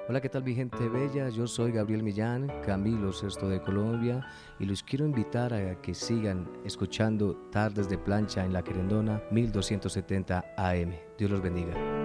Hola, ¿qué tal mi gente bella? Yo soy Gabriel Millán, Camilo Sesto de Colombia y los quiero invitar a que sigan escuchando Tardes de Plancha en La Querendona 1270 AM. Dios los bendiga.